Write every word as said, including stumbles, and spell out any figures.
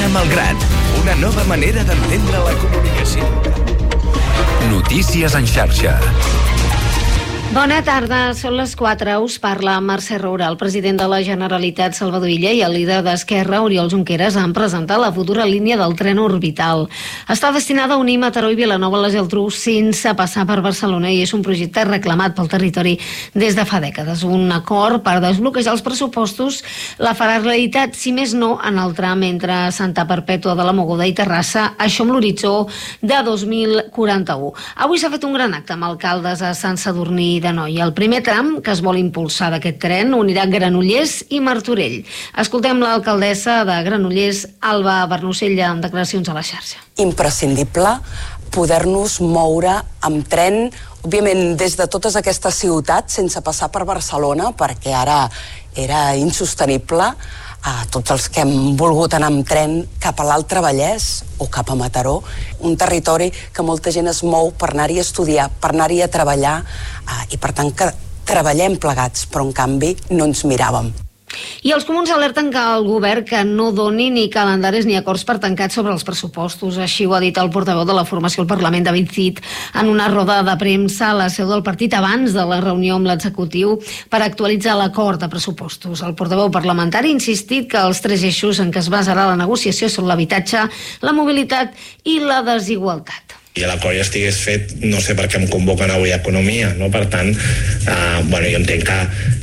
Anna Malgrat, una nova manera d'entendre la comunicació. Notícies en xarxa. Bona tarda, són les quatre. Us parla Mercè Roura. El president de la Generalitat, Salvador Illa, i el líder d'Esquerra, Oriol Junqueras, han presentat la futura línia del tren orbital. Està destinada a unir Mataró i Vilanova i la Geltrú sense passar per Barcelona i és un projecte reclamat pel territori des de fa dècades. Un acord per desbloquejar els pressupostos la farà realitat, si més no, en el tram entre Santa Perpètua de la Mogoda i Terrassa, això amb l'horitzó de dos mil quaranta-u. Avui s'ha fet un gran acte amb alcaldes a Sant Sadurní d'Anoia. El primer tram que es vol impulsar d'aquest tren unirà Granollers i Martorell. Escoltem l'alcaldessa de Granollers, Alba Bernocella, en declaracions a la xarxa. Imprescindible poder-nos moure amb tren, òbviament des de totes aquestes ciutats, sense passar per Barcelona, perquè ara era insostenible. A tots els que hem volgut anar amb tren cap a l'Altre Vallès o cap a Mataró, un territori que molta gent es mou per anar-hi a estudiar, per anar-hi a treballar, eh, i per tant que treballem plegats, però en canvi no ens miràvem. I els comuns alerten que el govern que no doni ni calendaris ni acords per tancats sobre els pressupostos. Així ho ha dit el portaveu de la formació al Parlament, David Cid, en una roda de premsa a la seu del partit abans de la reunió amb l'executiu per actualitzar l'acord de pressupostos. El portaveu parlamentari ha insistit que els tres eixos en què es basarà la negociació són l'habitatge, la mobilitat i la desigualtat. I l'acord ja estigués fet, no sé per què em convoquen avui a Economia, no? Per tant, eh, bueno, jo entenc que,